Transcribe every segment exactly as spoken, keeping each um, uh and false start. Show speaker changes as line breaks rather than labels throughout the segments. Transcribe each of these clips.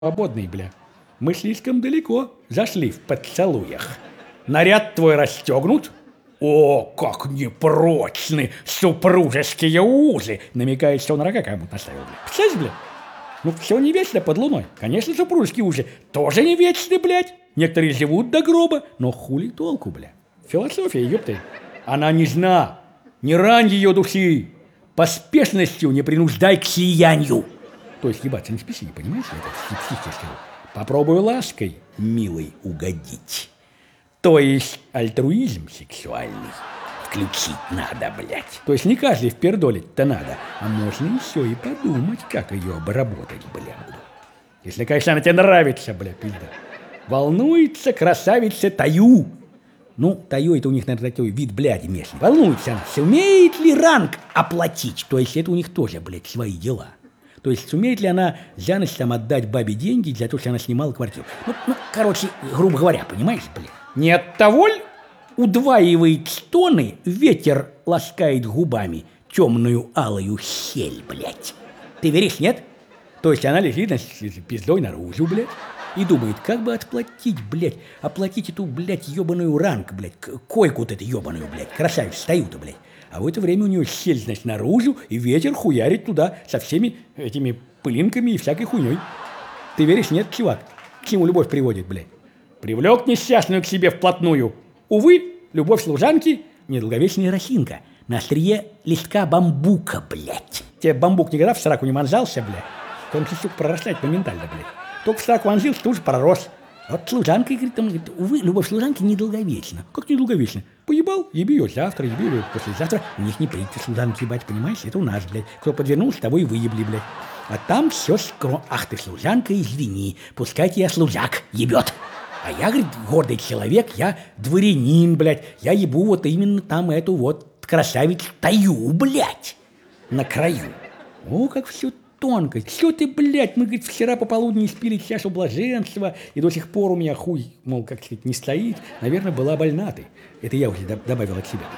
свободный, бля. Мы слишком далеко зашли в поцелуях. Наряд твой расстегнут. О, как непрочны супружеские узы! Намекает, что он рога кому-то наставил, бля. Представляешь, бля? Ну, все не вечно под луной. Конечно, супружеские узы тоже не вечны, блядь. Некоторые живут до гроба, но хули толку, бля. Философия, ёпты. Она нежна. Не рань ее души. Поспешностью не принуждай к сиянию. То есть ебаться не спеси, понимаете? Это психически. Попробуй лаской, милый, угодить. То есть альтруизм сексуальный включить надо, блядь. То есть не каждый впердолить-то надо, а можно еще и подумать, как ее обработать, блядь. Если, конечно, она тебе нравится, блядь, пизда. Волнуется красавица Таю. Ну, Таю это у них, наверное, такой вид, блядь, местный. Волнуется она, сумеет ли ранг оплатить? То есть это у них тоже, блядь, свои дела. То есть сумеет ли она за ночь там отдать бабе деньги за то, что она снимала квартиру? Ну, ну короче, грубо говоря, понимаешь, блядь? Не от того ли удваивает стоны, ветер ласкает губами темную алую щель, блядь? Ты веришь, нет? То есть она лежит на пиздой наружу, блядь, и думает, как бы отплатить, блядь, оплатить эту, блядь, ебаную ранг, блядь, койку вот эту ебаную, блядь, красавец, стою-то, блядь. А в это время у нее щель, значит, наружу, и ветер хуярит туда со всеми этими пылинками и всякой хуйней. Ты веришь, нет, чувак? К чему любовь приводит, блядь? Привлек несчастную к себе вплотную. Увы, любовь служанки – недолговечная росинка. На острие листка бамбука, блядь. Тебе бамбук никогда в сраку не вонзался, блядь? Он, сука, прорастает моментально, блядь. Только в сраку вонзился, тут же пророс. Вот служанка, говорит, там, говорит, увы, любовь служанки недолговечна. Как недолговечна? Поебал, еби ее завтра, еби ее послезавтра. У них не принято служанки ебать, понимаешь? Это у нас, блядь. Кто подвернулся, того и выебли, блядь. А там все скро... Ах ты, служанка, извини, пускай тебя служак ебет. А я, говорит, гордый человек, я дворянин, блядь. Я ебу вот именно там эту вот красавицу Таю, блядь, на краю. О, как все тонко. Все ты, блядь, мы, говорит, вчера пополудни испили чашу блаженства, и до сих пор у меня хуй, мол, как сказать, не стоит. Наверное, была больна ты. Это я уже добавил от себя.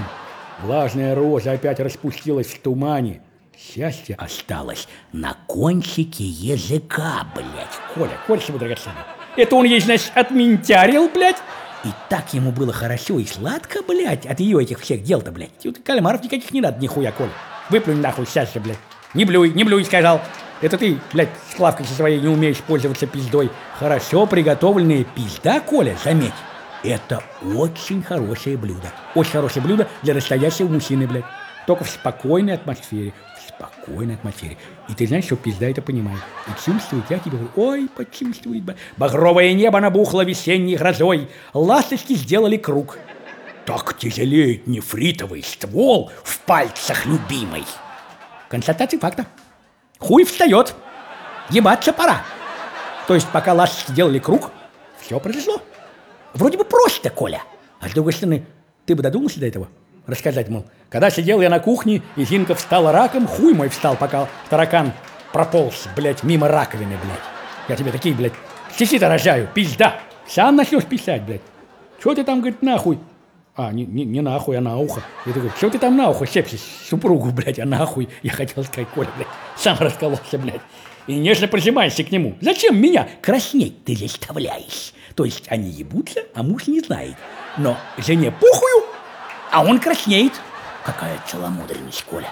Влажная роза опять распустилась в тумане. Счастье осталось на кончике языка, блядь. Коля, Коля, чего драгоценный? Это он ей, значит, отментярил, блядь? И так ему было хорошо и сладко, блядь, от ее этих всех дел-то, блядь. Тут кальмаров никаких не надо, нихуя, Коля. Выплюнь нахуй сейчас же, блядь. Не блюй, не блюй, сказал. Это ты, блядь, с клавкой со своей не умеешь пользоваться пиздой. Хорошо приготовленная пизда, Коля, заметь. Это очень хорошее блюдо. Очень хорошее блюдо для настоящего мужчины, блядь. Только в спокойной атмосфере. В спокойной атмосфере. И ты знаешь, что пизда это понимает. И чувствует, я тебе говорю, ой, почувствует. Багровое небо набухло весенней грозой. Ласточки сделали круг. Так тяжелеет нефритовый ствол в пальцах любимой. Констатация факта. Хуй встает. Ебаться пора. То есть, пока ласточки делали круг, все произошло. Вроде бы просто, Коля. А с другой стороны, ты бы додумался до этого? Рассказать, мол, когда сидел я на кухне, и Зинка встала раком, хуй мой встал, пока таракан прополз, блядь, мимо раковины, блядь. Я тебе такие, блядь, стихи-то рожаю, пизда. Сам начнешь писать, блядь. Чего ты там, говорит, нахуй? А, не, не, не нахуй, а на ухо. Я такой, чего ты там на ухо щепчешь супругу, блядь, а нахуй? Я хотел сказать, Коля, блядь, сам раскололся, блядь. И нежно прижимаешься к нему. Зачем меня краснеть ты заставляешь? То есть они ебутся, а муж не знает. Но жене похую, а он краснеет. Какая целомудренность, Коля.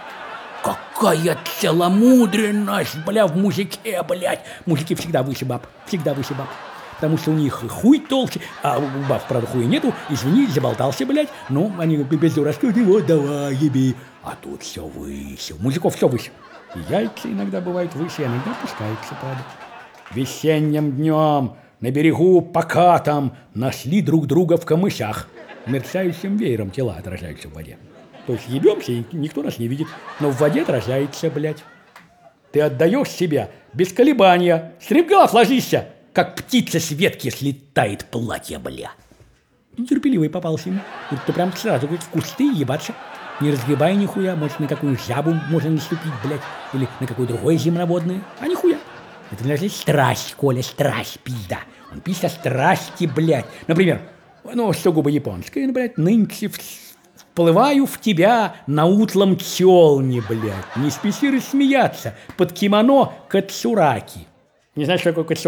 Какая целомудренность, бля, в мужике, блядь. Мужики всегда выше баб, всегда выше баб. Потому что у них хуй толще, а у баб, правда, хуя нету. Извини, заболтался, блядь. Ну, они без дурачка, вот давай, еби. А тут все выше. У мужиков все выше. И яйца иногда бывают выше, иногда опускаются, правда. Весенним днем на берегу покатом нашли друг друга в камышах. Мерцающим веером тела отражаются в воде. То есть ебемся, и никто нас не видит. Но в воде отражается, блядь. Ты отдаешь себя без колебания. Стремглав ложишься, как птица с ветки слетает платье, бля. Нетерпеливый попался ему. Ты прям сразу, говорит, в кусты ебаться. Не разгребай нихуя, может, на какую жабу можно наступить, блядь. Или на какое другое земноводное. А нихуя. Это значит страсть, Коля, страсть, пизда. Он пишет о страсти, блядь. Например, ну, сугубо японское, ну, блядь, нынче вплываю в тебя на утлом челне, блядь. Не спеси рассмеяться под кимоно Кацураки. Не знаешь, что такое